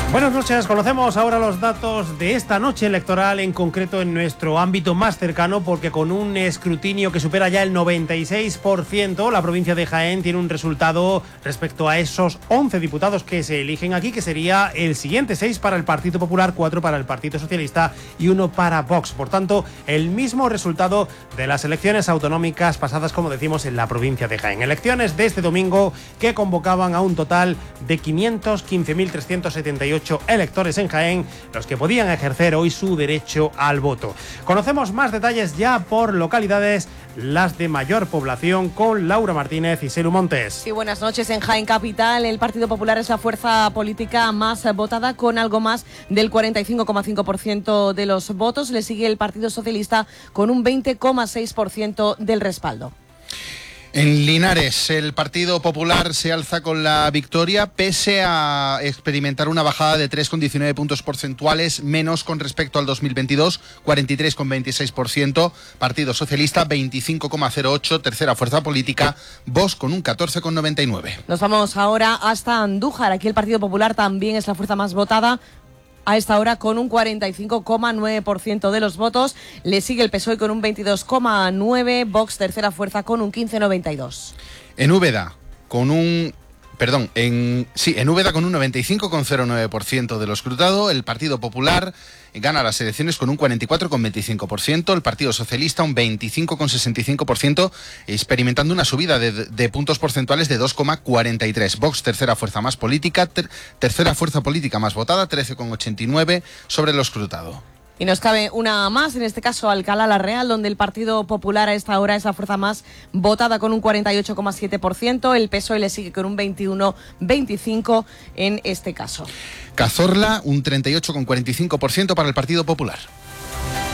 Buenas noches, conocemos ahora los datos de esta noche electoral, en concreto en nuestro ámbito más cercano, porque con un escrutinio que supera ya el 96%, la provincia de Jaén tiene un resultado respecto a esos 11 diputados que se eligen aquí, que sería el siguiente: 6 para el Partido Popular, 4 para el Partido Socialista y 1 para Vox. Por tanto, el mismo resultado de las elecciones autonómicas pasadas, como decimos, en la provincia de Jaén. Elecciones de este domingo que convocaban a un total de 515.378 electores en Jaén, los que podían ejercer hoy su derecho al voto. Conocemos más detalles ya por localidades, las de mayor población, con Laura Martínez y Selu Montes. Sí, buenas noches. En Jaén Capital, el Partido Popular es la fuerza política más votada, con algo más del 45,5% de los votos. Le sigue el Partido Socialista con un 20,6% del respaldo. En Linares, el Partido Popular se alza con la victoria, pese a experimentar una bajada de 3,19 puntos porcentuales menos con respecto al 2022, 43,26%, Partido Socialista 25,08%, tercera fuerza política, Vox con un 14,99%. Nos vamos ahora hasta Andújar. Aquí el Partido Popular también es la fuerza más votada a esta hora, con un 45,9% de los votos. Le sigue el PSOE con un 22,9%, Vox tercera fuerza con un 15,92%. En Úbeda, en Úbeda con un 95,09% de lo escrutado, el Partido Popular gana las elecciones con un 44,25%, el Partido Socialista un 25,65%, experimentando una subida de puntos porcentuales de 2,43%. Vox, tercera fuerza más política, tercera fuerza política más votada, 13,89% sobre lo escrutado. Y nos cabe una más, en este caso Alcalá la Real, donde el Partido Popular a esta hora es la fuerza más votada con un 48,7%, el PSOE le sigue con un 21,25% en este caso. Cazorla, un 38,45% para el Partido Popular.